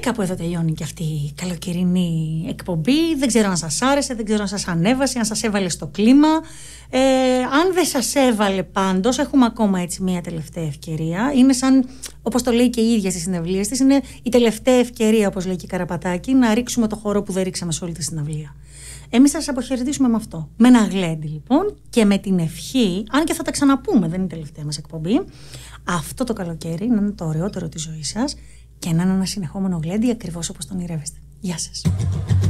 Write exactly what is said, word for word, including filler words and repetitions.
κάπου εδώ τελειώνει και αυτή η καλοκαιρινή εκπομπή. Δεν ξέρω αν σας άρεσε, δεν ξέρω αν σας ανέβασε, αν σας έβαλε στο κλίμα. Ε, αν δεν σας έβαλε πάντως, έχουμε ακόμα έτσι μια τελευταία ευκαιρία. Είναι σαν, όπως το λέει και η ίδια στις συναυλίες της, είναι η τελευταία ευκαιρία, όπως λέει και η Καραπατάκη, να ρίξουμε το χώρο που δεν ρίξαμε σε όλη τη συναυλία. Εμείς θα σας αποχαιρετήσουμε με αυτό. Με ένα γλέντι λοιπόν και με την ευχή, αν και θα τα ξαναπούμε, δεν είναι η τελευταία μας εκπομπή, αυτό το καλοκαίρι να είναι το ωραιότερο της ζωής σας και να είναι ένα συνεχόμενο γλέντι ακριβώς όπως τον ονειρεύεστε. Γεια σας.